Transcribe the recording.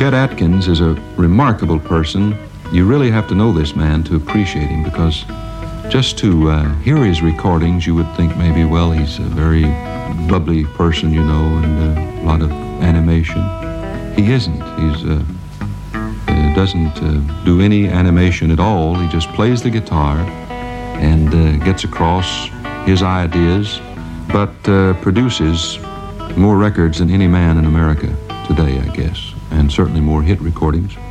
Chet Atkins is a remarkable person. You really have to know this man to appreciate him, because just to hear his recordings, you would think maybe, well, he's a very bubbly person, you know, and a lot of animation. He isn't. He doesn't do any animation at all. He just plays the guitar and gets across his ideas, but produces more records than any man in America today, I guess, and certainly more hit recordings.